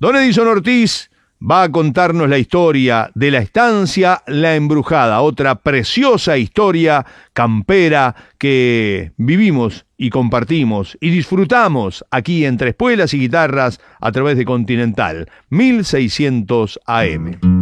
Don Edison Ortiz va a contarnos la historia de la estancia La Embrujada, otra preciosa historia campera que vivimos y compartimos y disfrutamos aquí entre espuelas y guitarras a través de Continental 1600 AM.